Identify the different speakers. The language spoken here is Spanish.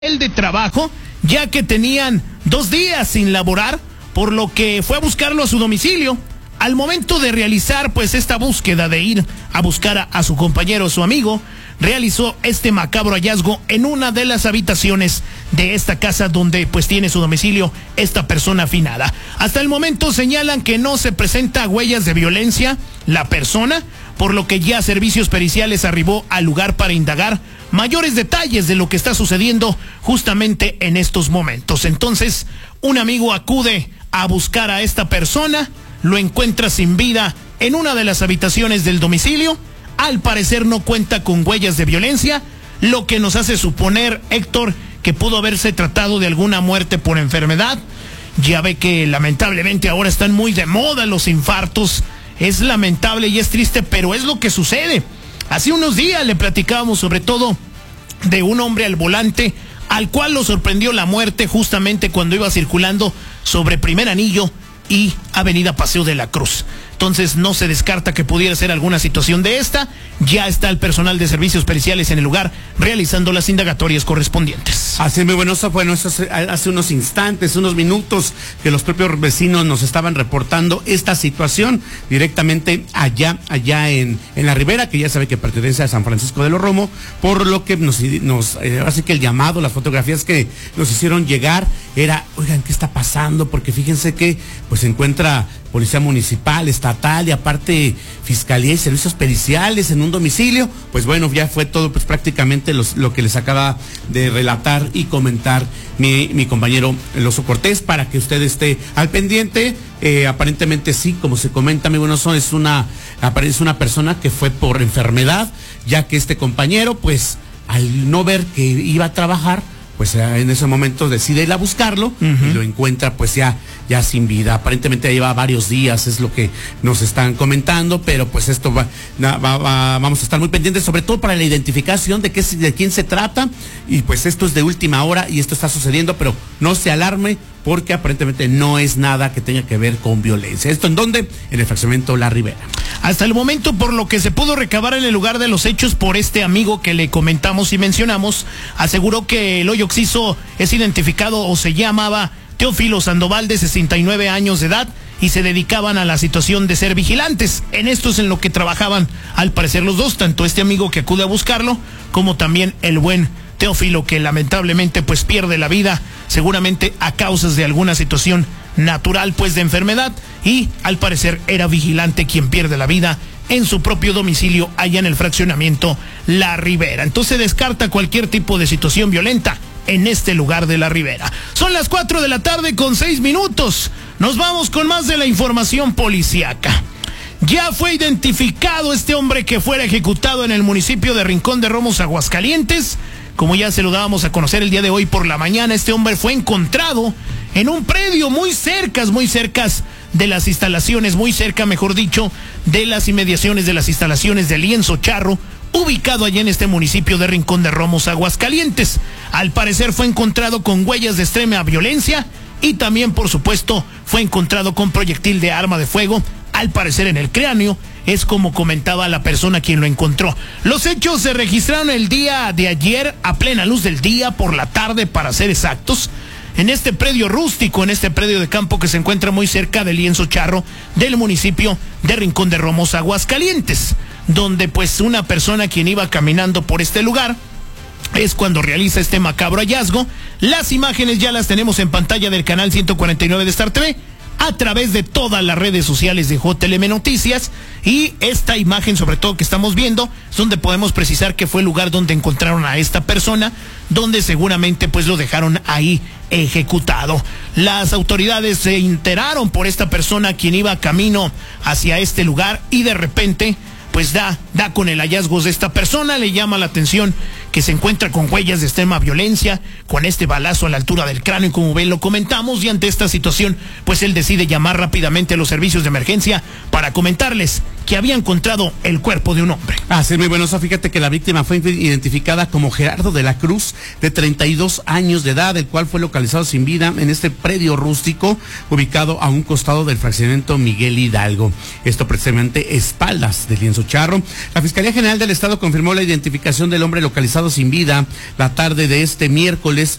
Speaker 1: el de trabajo, ya que tenían 2 días sin laborar, por lo que fue a buscarlo a su domicilio. Al momento de realizar pues esta búsqueda de ir a buscar a su compañero, su amigo, realizó este macabro hallazgo en una de las habitaciones de esta casa donde pues tiene su domicilio esta persona finada. Hasta el momento señalan que no se presenta huellas de violencia la persona, por lo que ya Servicios Periciales arribó al lugar para indagar mayores detalles de lo que está sucediendo justamente en estos momentos. Entonces, un amigo acude a buscar a esta persona, lo encuentra sin vida en una de las habitaciones del domicilio. Al parecer no cuenta con huellas de violencia, lo que nos hace suponer, Héctor, que pudo haberse tratado de alguna muerte por enfermedad. Ya ve que lamentablemente ahora están muy de moda los infartos. Es lamentable y es triste, pero es lo que sucede. Hace unos días le platicábamos sobre todo de un hombre al volante al cual lo sorprendió la muerte justamente cuando iba circulando sobre Primer Anillo y Avenida Paseo de la Cruz. Entonces no se descarta que pudiera ser alguna situación de esta. Ya está el personal de Servicios Periciales en el lugar realizando las indagatorias correspondientes.
Speaker 2: Así muy bueno, eso hace unos instantes, unos minutos que los propios vecinos nos estaban reportando esta situación directamente allá en la Ribera, que ya sabe que pertenece a San Francisco de los Romo, por lo que así que el llamado, las fotografías que nos hicieron llegar era, oigan, ¿qué está pasando? Porque fíjense que pues se encuentra Policía Municipal, Estatal y aparte Fiscalía y Servicios Periciales en un domicilio. Pues bueno, ya fue todo pues prácticamente lo que les acaba de relatar y comentar mi compañero El Oso Cortés, para que usted esté al pendiente. Aparentemente sí, como se comenta, mi buen Oso, es una persona que fue por enfermedad, ya que este compañero pues al no ver que iba a trabajar, pues en ese momento decide ir a buscarlo y lo encuentra pues ya sin vida. Aparentemente lleva varios días, es lo que nos están comentando, pero pues esto vamos a estar muy pendientes, sobre todo para la identificación de quién se trata, y pues esto es de última hora y esto está sucediendo, pero no se alarme porque aparentemente no es nada que tenga que ver con violencia. ¿Esto en dónde? En el fraccionamiento La Ribera.
Speaker 1: Hasta el momento, por lo que se pudo recabar en el lugar de los hechos por este amigo que le comentamos y mencionamos, aseguró que el hoyo occiso es identificado o se llamaba Teófilo Sandoval, de 69 años de edad, y se dedicaban a la situación de ser vigilantes. En esto es en lo que trabajaban, al parecer, los dos, tanto este amigo que acude a buscarlo, como también el buen Teófilo, que lamentablemente pues pierde la vida, seguramente a causas de alguna situación natural pues de enfermedad, y al parecer era vigilante quien pierde la vida en su propio domicilio allá en el fraccionamiento La Ribera. Entonces descarta cualquier tipo de situación violenta en este lugar de La Ribera. Son las 4:06 p.m. Nos vamos con más de la información policíaca. Ya fue identificado este hombre que fuera ejecutado en el municipio de Rincón de Romos, Aguascalientes. Como ya se lo dábamos a conocer el día de hoy por la mañana, este hombre fue encontrado en un predio muy cerca de las instalaciones, muy cerca, mejor dicho, de las inmediaciones de las instalaciones de Lienzo Charro, ubicado allá en este municipio de Rincón de Romos, Aguascalientes. Al parecer fue encontrado con huellas de extrema violencia y también, por supuesto, fue encontrado con proyectil de arma de fuego, al parecer en el cráneo. Es como comentaba la persona quien lo encontró. Los hechos se registraron el día de ayer a plena luz del día, por la tarde para ser exactos, en este predio rústico, en este predio de campo que se encuentra muy cerca de Lienzo Charro, del municipio de Rincón de Romos, Aguascalientes, donde pues una persona quien iba caminando por este lugar es cuando realiza este macabro hallazgo. Las imágenes ya las tenemos en pantalla del canal 149 de Star TV, a través de todas las redes sociales de JLM Noticias, y esta imagen sobre todo que estamos viendo es donde podemos precisar que fue el lugar donde encontraron a esta persona, donde seguramente pues lo dejaron ahí ejecutado. Las autoridades se enteraron por esta persona quien iba camino hacia este lugar y de repente pues da con el hallazgo de esta persona. Le llama la atención que se encuentra con huellas de extrema violencia, con este balazo a la altura del cráneo, y como bien lo comentamos, y ante esta situación pues él decide llamar rápidamente a los servicios de emergencia para comentarles que había encontrado el cuerpo de un hombre.
Speaker 2: Así es, muy bueno. Fíjate que la víctima fue identificada como Gerardo de la Cruz, de 32 años de edad, el cual fue localizado sin vida en este predio rústico ubicado a un costado del fraccionamiento Miguel Hidalgo. Esto precisamente espaldas de Lienzo Charro. La Fiscalía General del Estado confirmó la identificación del hombre localizado sin vida la tarde de este miércoles